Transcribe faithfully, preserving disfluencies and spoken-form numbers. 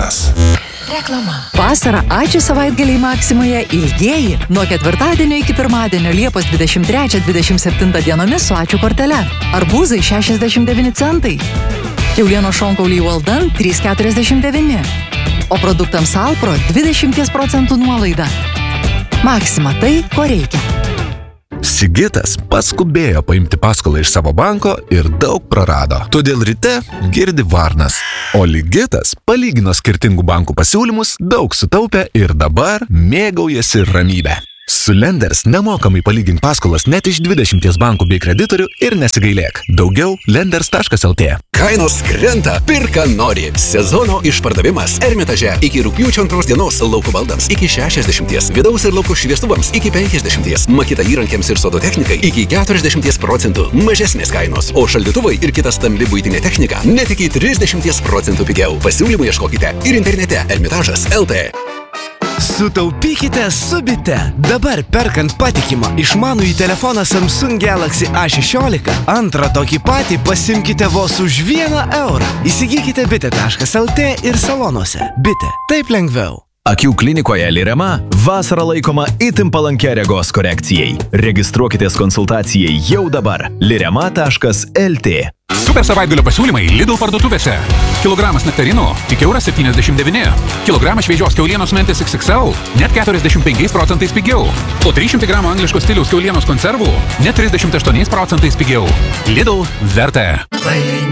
Varnas. Reklama. Vasarą ačiū savaitgaliai Maksimoje ilgieji. Nuo ketvirtadienio iki pirmadienio Liepos dvidešimt trečią dvidešimt septintą dienomis su ačiū kortele. Arbūzai šešiasdešimt devyni centai. Kiaulienos šonkauliai Walden trys keturiasdešimt devyni. O produktams Alpro dvidešimt procentų nuolaida. Maksima tai, ko reikia. Sigitas paskubėjo paimti paskolą iš savo banko ir daug prarado. Todėl ryte girdi Varnas. O Ligitas palygino skirtingų bankų pasiūlymus, daug sutaupė ir dabar mėgaujasi ramybę. Su Lenders nemokamai palygink paskolas net iš dvidešimties bankų bei kreditorių ir nesigailėk. Daugiau lenders taškas el tė. Kainos krenta, pirka nori. Sezono išpardavimas Ermitaže iki rugpjūčio antros dienos lauko baldams iki šešiasdešimties, vidaus ir lauko šviestuvams iki penkiasdešimties, makita įrankiams ir sodo technikai iki keturiasdešimties procentų mažesnės kainos, o šaldytuvai ir kita stambi buitinė technika net iki trisdešimties procentų pigiau. Pasiūlymų ieškokite ir internete ermitažas taškas el tė. Sutaupykite su Bite. Dabar perkant patikimą išmanųjį telefoną Samsung Galaxy A šešiolika, antrą tokį patį pasimkite vos už vieną eurą. Įsigykite bite taškas el tė ir salonuose. Bite. Taip lengviau. Akių klinikoje Lirema vasara laikoma itin palankia regos korekcijai. Registruokitės konsultacijai jau dabar. lirema taškas el tė. Super savaitgalio pasiūlymai Lidl parduotuvėse. Kilogramas nektarinų tik euras septyniasdešimt devyni. Kilogramas šviežios kiaulienos mentės iks iks el net keturiasdešimt penkiais procentais pigiau. O trys šimtai gramų angliško stiliaus kiaulienos konservų net trisdešimt aštuoniais procentais pigiau. Lidl verta.